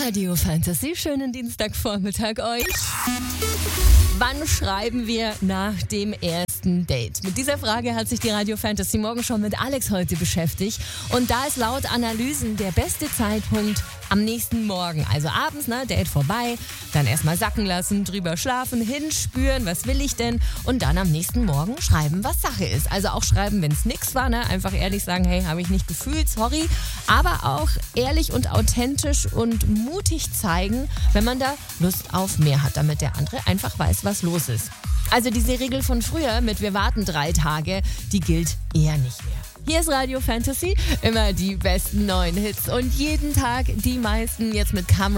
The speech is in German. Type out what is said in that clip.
Radio Fantasy, schönen Dienstagvormittag euch. Wann schreiben wir nach dem ersten Date? Mit dieser Frage hat sich die Radio Fantasy Morgen schon mit Alex heute beschäftigt. Und da ist laut Analysen der beste Zeitpunkt am nächsten Morgen. Also abends, Date vorbei, dann erstmal sacken lassen, drüber schlafen, hinspüren, was will ich denn? Und dann am nächsten Morgen schreiben, was Sache ist. Also auch schreiben, wenn es nix war, einfach ehrlich sagen, hey, habe ich nicht gefühlt, sorry. Aber auch ehrlich und authentisch und mutig zeigen, wenn man da Lust auf mehr hat, damit der andere einfach weiß, was los ist. Also diese Regel von früher mit wir warten 3 Tage, die gilt eher nicht mehr. Hier ist Radio Fantasy, immer die besten neuen Hits und jeden Tag die meisten, jetzt mit Camera.